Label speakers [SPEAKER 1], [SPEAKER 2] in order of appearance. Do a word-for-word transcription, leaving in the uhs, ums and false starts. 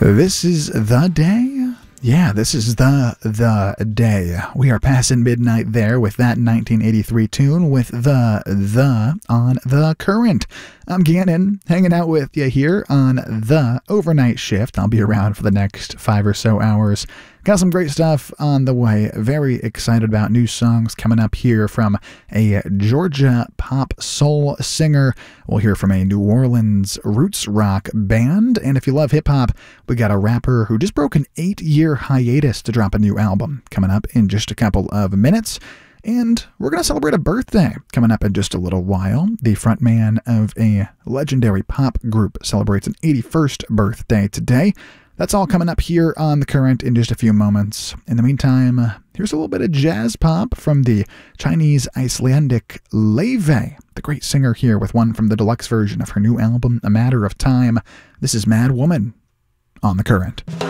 [SPEAKER 1] This is the day? Yeah, this is the, the day. We are passing midnight there with that nineteen eighty-three tune with the, the on The Current. I'm Gannon, hanging out with you here on the overnight shift. I'll be around for the next five or so hours. Got some great stuff on the way. Very excited about new songs coming up here from a Georgia pop soul singer. We'll hear from a New Orleans roots rock band. And if you love hip-hop, we got a rapper who just broke an eight-year hiatus to drop a new album coming up in just a couple of minutes. And we're going to celebrate a birthday coming up in just a little while. The frontman of a legendary pop group celebrates an eighty-first birthday today. That's all coming up here on The Current in just a few moments. In the meantime, here's a little bit of jazz pop from the Chinese Icelandic Laufey, the great singer here with one from the deluxe version of her new album, A Matter of Time. This is Mad Woman on The Current.